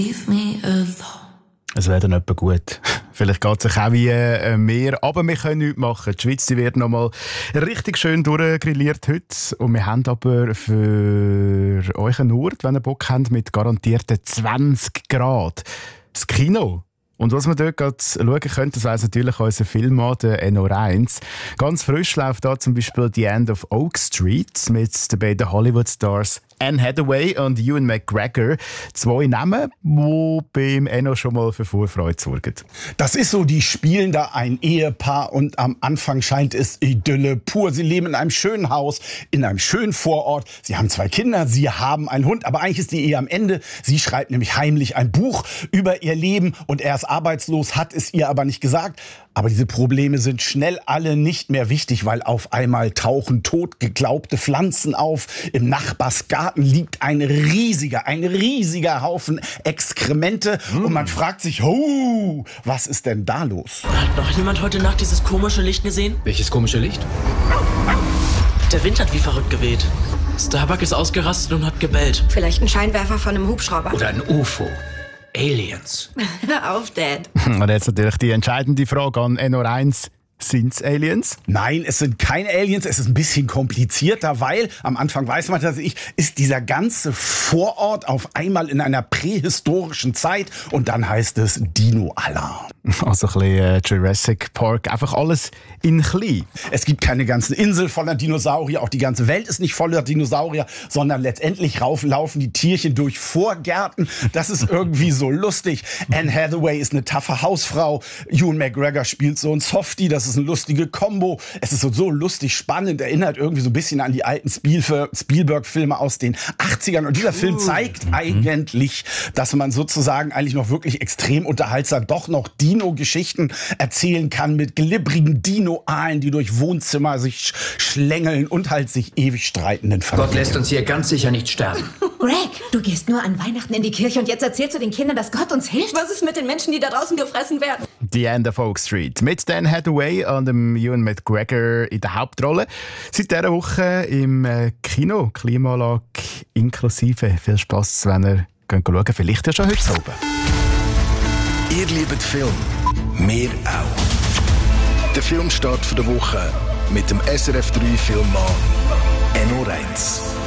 Leave me alone. Es wäre dann etwa gut. Vielleicht geht es euch auch wie mehr, aber wir können nichts machen. Die Schweiz wird noch mal richtig schön durchgrilliert heute. Und wir haben aber für euch einen Ort, wenn ihr Bock habt, mit garantierten 20 Grad. Das Kino. Und was wir dort gerade schauen können, das weiss natürlich unser Filmmann, der Enno Reins. Ganz frisch läuft da zum Beispiel «The End of Oak Street» mit den beiden Hollywood-Stars Anne Hathaway und Ewan McGregor. 2 Namen, die beim Enno schon mal für Vorfreude sorgen. Das ist so, die spielen da ein Ehepaar und am Anfang scheint es Idylle pur. Sie leben in einem schönen Haus, in einem schönen Vorort. Sie haben 2 Kinder, sie haben einen Hund, aber eigentlich ist die Ehe am Ende. Sie schreibt nämlich heimlich ein Buch über ihr Leben und er ist arbeitslos, hat es ihr aber nicht gesagt. Aber diese Probleme sind schnell alle nicht mehr wichtig, weil auf einmal tauchen tot geglaubte Pflanzen auf. Im Nachbarsgarten liegt ein riesiger Haufen Exkremente. Und man fragt sich, was ist denn da los? Hat noch jemand heute Nacht dieses komische Licht gesehen? Welches komische Licht? Der Wind hat wie verrückt geweht. Starbuck ist ausgerastet und hat gebellt. Vielleicht ein Scheinwerfer von einem Hubschrauber. Oder ein UFO. Aliens. Hör auf, Dad. Und jetzt natürlich die entscheidende Frage an Enno Reins. Sind es Aliens? Nein, es sind keine Aliens. Es ist ein bisschen komplizierter, weil am Anfang weiß man tatsächlich, ist dieser ganze Vorort auf einmal in einer prähistorischen Zeit und dann heißt es Dino-Alarm. Also ein bisschen Jurassic Park, einfach alles in klein. Es gibt keine ganze Insel voller Dinosaurier, auch die ganze Welt ist nicht voller Dinosaurier, sondern letztendlich laufen die Tierchen durch Vorgärten. Das ist irgendwie so lustig. Anne Hathaway ist eine taffe Hausfrau. Ewan McGregor spielt so ein Softie, das ist eine lustige Kombo. Es ist so lustig, spannend, erinnert irgendwie so ein bisschen an die alten Spielberg-Filme aus den 80ern. Und dieser Film zeigt eigentlich, dass man sozusagen eigentlich noch wirklich extrem unterhaltsam doch noch Dino-Geschichten erzählen kann mit glibbrigen Dino-Aalen, die durch Wohnzimmer sich schlängeln und halt sich ewig streitenden Familien. Gott lässt uns hier ganz sicher nicht sterben. Greg, du gehst nur an Weihnachten in die Kirche und jetzt erzählst du den Kindern, dass Gott uns hilft? Was ist mit den Menschen, die da draußen gefressen werden? «The End of Oak Street» mit Anne Hathaway und dem Ewan McGregor in der Hauptrolle. Seit dieser Woche im Kino, Klimaanlage inklusive. Viel Spass, wenn ihr schauen könnt. Vielleicht ja schon heute oben. Ihr liebt Film, wir auch. Der Filmstart der Woche mit dem SRF 3 Filmmann Enno Reins.